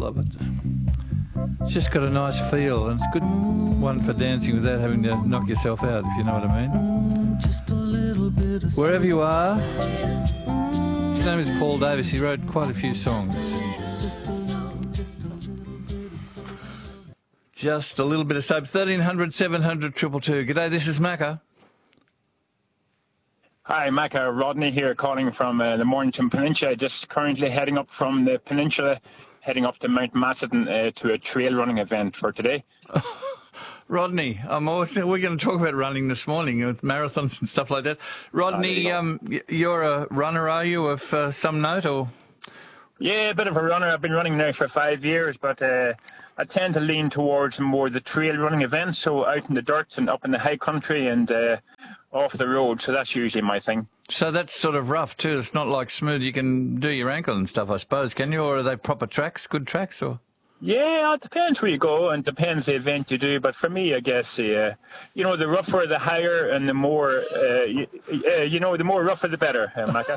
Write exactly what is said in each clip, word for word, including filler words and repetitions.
love it. It's just got a nice feel, and it's a good one for dancing without having to knock yourself out, if you know what I mean. Just a little bit of Wherever you are, his name is Paul Davis. He wrote quite a few songs. Just a little bit of soap. thirteen hundred, seven hundred, two two two. G'day, this is Macca. Hi, Macca. Rodney here, calling from uh, the Mornington Peninsula. Just currently heading up from the peninsula, heading up to Mount Macedon uh, to a trail running event for today. Rodney, I'm always, we're going to talk about running this morning with marathons and stuff like that. Rodney, uh, um, you're a runner, are you, of uh, some note, or? Yeah, a bit of a runner. I've been running now for five years, but uh, I tend to lean towards more the trail running events, so out in the dirt and up in the high country and uh, off the road. So that's usually my thing. So that's sort of rough too. It's not like smooth. You can do your ankle and stuff, I suppose, can you? Or are they proper tracks, good tracks, or? Yeah, it depends where you go and depends the event you do. But for me, I guess, uh, you know, the rougher, the higher, and the more, uh, you, uh, you know, the more rougher, the better, uh, Macca.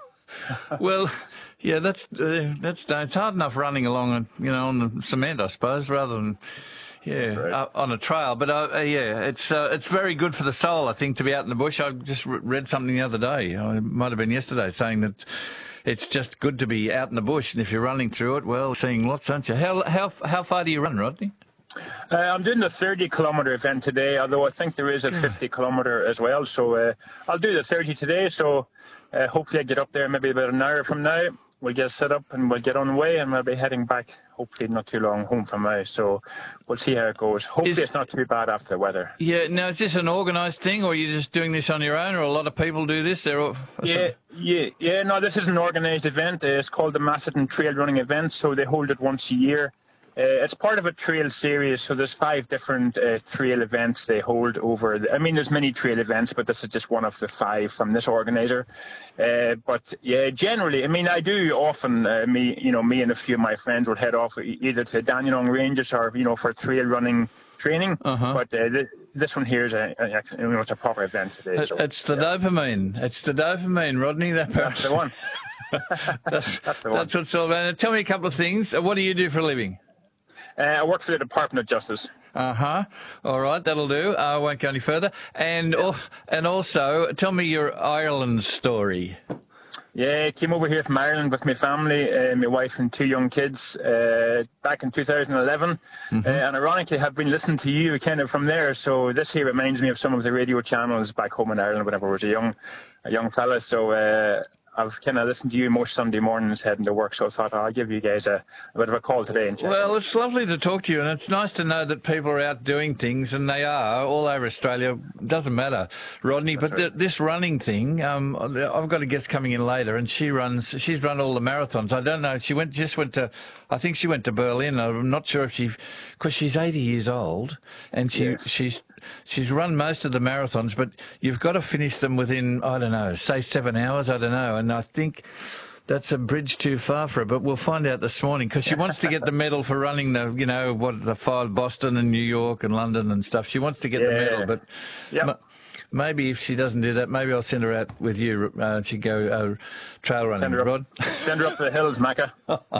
Well, yeah, that's uh, that's it's hard enough running along, you know, on the cement, I suppose, rather than yeah right. uh, on a trail. But uh, uh, yeah, it's uh, it's very good for the soul, I think, to be out in the bush. I just re- read something the other day. It might have been yesterday, saying that it's just good to be out in the bush, and if you're running through it, well, seeing lots, aren't you? How how how far do you run, Rodney? Uh, I'm doing the thirty kilometre event today, although I think there is a fifty kilometre as well. So uh, I'll do the thirty today. So uh, hopefully I get up there maybe about an hour from now. We'll get set up and we'll get on the way, and we'll be heading back, hopefully not too long, home from now. So we'll see how it goes. Hopefully is, it's not too bad after the weather. Yeah, now is this an organised thing, or are you just doing this on your own, or a lot of people do this? They're all, yeah, yeah, yeah, no, this is an organised event. Uh, it's called the Macedon Trail Running Event, so they hold it once a year. Uh, it's part of a trail series, so there's five different uh, trail events they hold over. The, I mean, there's many trail events, but this is just one of the five from this organizer. Uh, but yeah, generally, I mean, I do often, uh, me, you know, me and a few of my friends will head off either to Dandenong Ranges or, you know, for trail running training. Uh-huh. But uh, th- this one here is a, a, you know, it's a proper event today. So, it's the yeah. dopamine. It's the dopamine, Rodney. That That's the one. that's, that's the one. That's what it's all about. Now, tell me a couple of things. What do you do for a living? Uh, I work for the Department of Justice. Uh-huh. All right, that'll do. I won't go any further. And yeah. oh, and also, tell me your Ireland story. Yeah, I came over here from Ireland with my family, uh, my wife and two young kids, uh, back in two thousand eleven. Mm-hmm. Uh, and ironically, have been listening to you kind of from there. So this here reminds me of some of the radio channels back home in Ireland whenever I was a young, a young fella. So uh, I've kind of listened to you most Sunday mornings heading to work, so I thought oh, I'll give you guys a, a bit of a call today. And check well, in. It's lovely to talk to you, and it's nice to know that people are out doing things, and they are all over Australia. Doesn't matter, Rodney. That's but right. th- this running thing, um, I've got a guest coming in later, and she runs. She's run all the marathons. I don't know. She went just went to. I think she went to Berlin. I'm not sure if she, because she's eighty years old, and she yes. she's. She's run most of the marathons, but you've got to finish them within, I don't know, say seven hours, I don't know. And I think that's a bridge too far for her, but we'll find out this morning because she wants to get the medal for running the, you know, what, the five, Boston and New York and London and stuff. She wants to get yeah. the medal, but yep. m- maybe if she doesn't do that, maybe I'll send her out with you. Uh, she'd go uh, trail running, send her up, Rod. Send her up the hills, Macca.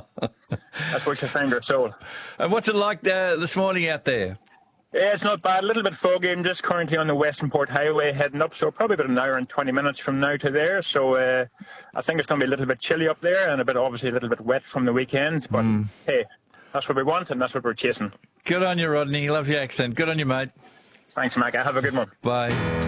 That's where she found her soul. And what's it like uh, this morning out there? Yeah, it's not bad. A little bit foggy. I'm just currently on the Western Port Highway heading up, so probably about an hour and twenty minutes from now to there. So uh, I think it's going to be a little bit chilly up there and a bit, obviously, a little bit wet from the weekend. But mm. hey, that's what we want and that's what we're chasing. Good on you, Rodney. Love your accent. Good on you, mate. Thanks, Macca. Have a good one. Bye.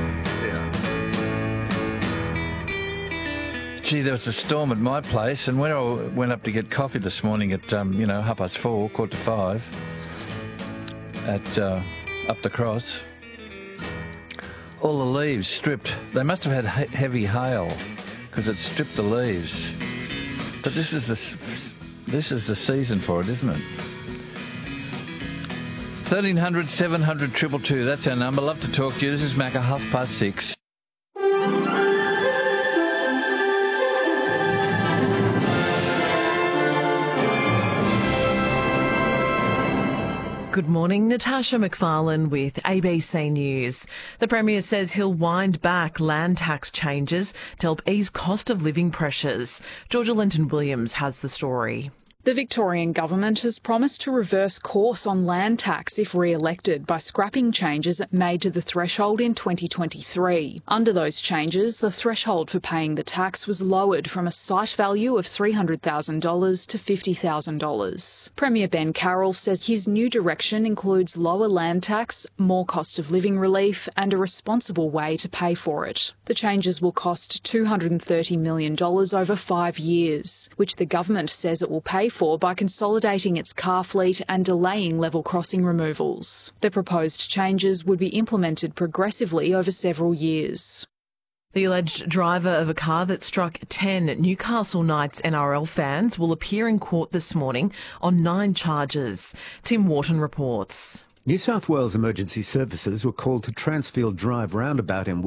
Gee, there was a storm at my place, and when I went up to get coffee this morning at, um, you know, half past four, quarter to five, at uh, up the cross, all the leaves stripped. They must have had he- heavy hail because it stripped the leaves. But this is the this is the season for it, isn't it? thirteen hundred, seven hundred, two two two. That's our number. Love to talk to you. This is Macca, half past six. Good morning, Natasha McFarlane with A B C News. The Premier says he'll wind back land tax changes to help ease cost of living pressures. Georgia Linton Williams has the story. The Victorian government has promised to reverse course on land tax if re-elected by scrapping changes it made to the threshold in twenty twenty-three. Under those changes, the threshold for paying the tax was lowered from a site value of three hundred thousand dollars to fifty thousand dollars. Premier Ben Carroll says his new direction includes lower land tax, more cost of living relief and a responsible way to pay for it. The changes will cost two hundred thirty million dollars over five years, which the government says it will pay for by consolidating its car fleet and delaying level crossing removals. The proposed changes would be implemented progressively over several years. The alleged driver of a car that struck ten Newcastle Knights N R L fans will appear in court this morning on nine charges. Tim Wharton reports. New South Wales Emergency Services were called to Transfield Drive roundabout in